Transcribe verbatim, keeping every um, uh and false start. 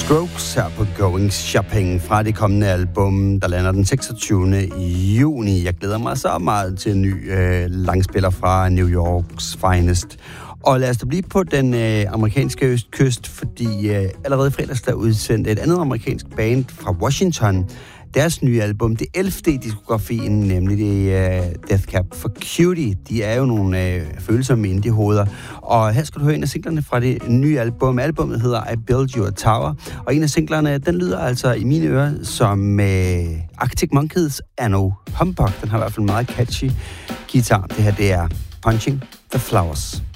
Strokes her på Going Shopping fra det kommende album, der lander den seksogtyvende juni. Jeg glæder mig så meget til en ny øh, langspiller fra New Yorks Finest. Og lad os da blive på den øh, amerikanske østkyst, fordi øh, allerede fredags der udsendte et andet amerikansk band fra Washington deres nye album, det ellevte i diskografien, nemlig det uh, Death Cab for Cutie. De er jo nogle uh, følsomme indie-hoveder. Og her skal du høre en af singlerne fra det nye album. Albummet hedder I Build You a Tower. Og en af singlerne, den lyder altså i mine ører som uh, Arctic Monkeys Anno Humbug. Den har i hvert fald en meget catchy guitar. Det her, det er Punching the Flowers.